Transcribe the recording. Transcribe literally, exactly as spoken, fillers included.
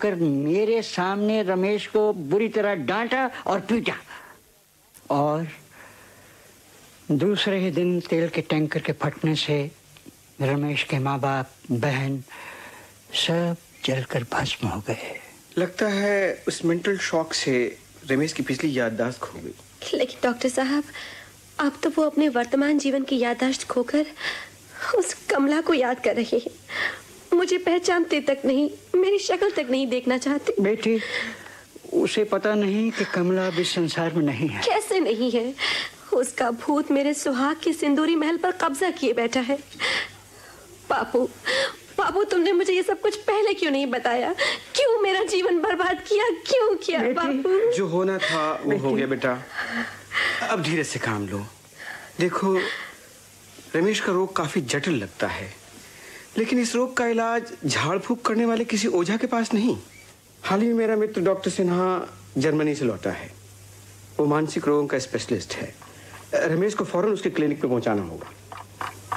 आकर मेरे सामने रमेश को बुरी तरह डांटा और पीटा, और दूसरे ही दिन तेल के टैंकर के फटने से रमेश के माँ बाप, बहन सब जलकर भस्म हो गए। लगता है उस मेंटल शॉक से रमेश की पिछली याददाश्त खो गई। लेकिन डॉक्टर साहब, अब तो वो अपने वर्तमान जीवन की याददाश्त खोकर उस कमला को याद कर रहे हैं। मुझे पहचानते तक नहीं, मेरी शक्ल तक नहीं देखना चाहते। बेटी, उसे पता नहीं कि कमला अब इस संसार में नहीं है। कैसे नहीं है? उसका भूत मेरे सुहाग के सिंदूरी महल पर कब्जा किए बैठा है। बापू, बाबू, तुमने मुझे ये सब कुछ पहले क्यों नहीं बताया? क्यों मेरा जीवन बर्बाद किया? क्यों किया बापू? जो होना था वो हो गया बेटा, अब धीरे से काम लो। देखो, रमेश का रोग काफी जटिल लगता है, लेकिन इस रोग का इलाज झाड़ फूक करने वाले किसी ओझा के पास नहीं। हाल ही में मेरा मित्र डॉक्टर सिन्हा जर्मनी से लौटा है। वो मानसिक रोगों का स्पेशलिस्ट है। रमेश को फौरन उसके क्लिनिक पे पहुंचाना होगा।